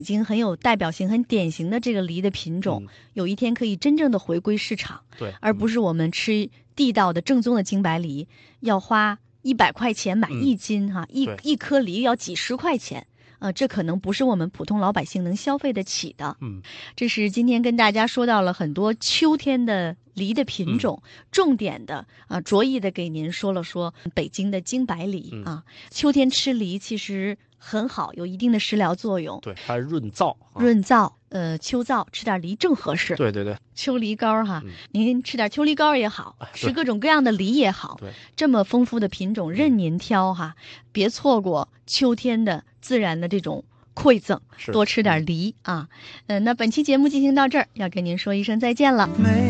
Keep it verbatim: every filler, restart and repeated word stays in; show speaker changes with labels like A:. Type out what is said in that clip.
A: 已经很有代表性、很典型的这个梨的品种，
B: 嗯、
A: 有一天可以真正的回归市场，
B: 对，
A: 而不是我们吃地道的正宗的京白梨要花一百块钱买一斤哈、
B: 嗯，
A: 一一颗梨要几十块钱。呃，这可能不是我们普通老百姓能消费得起的。
B: 嗯，
A: 这是今天跟大家说到了很多秋天的梨的品种，嗯、重点的啊，着意的给您说了说北京的京白梨、嗯、啊。秋天吃梨其实很好，有一定的食疗作用。
B: 对，它润燥，
A: 润燥。呃，秋燥吃点梨正合适。
B: 对对对，
A: 秋梨膏哈、嗯，您吃点秋梨膏也好，
B: 啊、
A: 吃各种各样的梨也好，
B: 对，
A: 这么丰富的品种任您挑哈，嗯、别错过秋天的自然的这种馈赠，多吃点梨、嗯、啊。嗯、呃，那本期节目进行到这儿，要跟您说一声再见了。